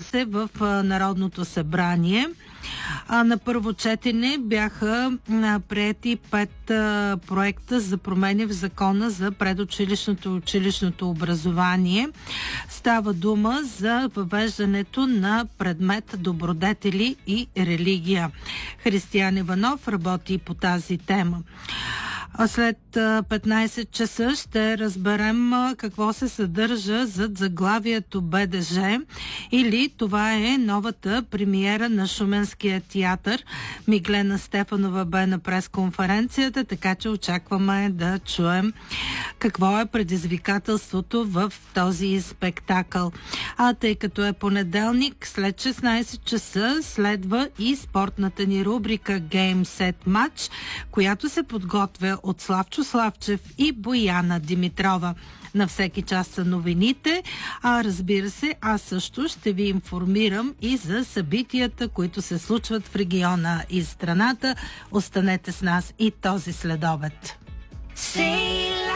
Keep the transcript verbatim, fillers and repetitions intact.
се в Народното събрание. А на първо четене бяха приети пет а, проекта за промени в закона за предучилищното и училищното образование. Става дума за въвеждането на предмет добродетели и религия. Християн Иванов работи по тази тема. След петнайсет часа ще разберем какво се съдържа зад заглавието БДЖ, или това е новата премиера на Шуменския театър. Миглена Стефанова бе на пресконференцията, така че очакваме да чуем какво е предизвикателството в този спектакъл. А тъй като е понеделник, след шестнайсет часа следва и спортната ни рубрика Game Set Match, която се подготвя от Славчо Славчев и Бояна Димитрова. На всеки час са новините, а разбира се, аз също ще ви информирам и за събитията, които се случват в региона и страната. Останете с нас и този следобед.